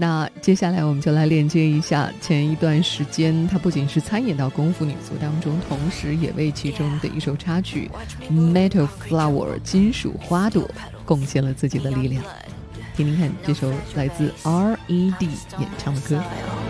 那接下来我们就来链接一下前一段时间她不仅是参演到功夫女足当中，同时也为其中的一首插曲 Metal Flower 金属花朵贡献了自己的力量。听听看这首来自 R.E.D 演唱的歌。